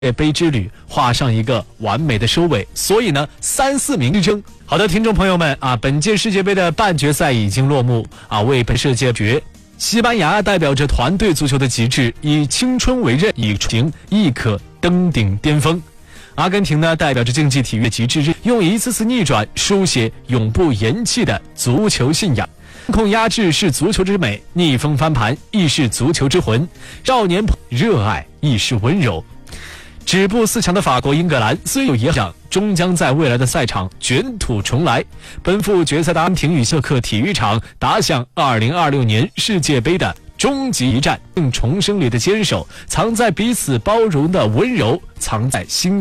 杯之旅画上一个完美的收尾。所以呢，3、4名之争。好的，听众朋友们啊，本届世界杯的半决赛已经落幕啊，为本世界决。西班牙代表着团队足球的极致，以青春为刃，以行亦可登顶巅峰。阿根廷呢，代表着竞技体育的极致，用一次次逆转书写永不言弃的足球信仰。控压制是足球之美，逆风翻盘亦是足球之魂。少年热爱亦是温柔。止步4强的法国、英格兰虽有遗憾，终将在未来的赛场卷土重来。奔赴决赛的阿根廷与希克体育场打响2026年世界杯的终极一战，重生里的坚守，藏在彼此包容的温柔，藏在心。